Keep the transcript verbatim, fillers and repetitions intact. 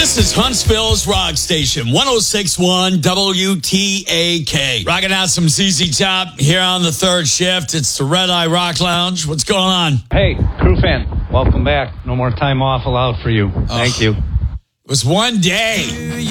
This is Huntsville's Rock Station, one oh six point one W T A K. Rocking out some Z Z Top here on the third shift. It's the Red Eye Rock Lounge. What's going on? Hey, crew fan, welcome back. No more time off allowed for you. Thank oh, you. It was one day.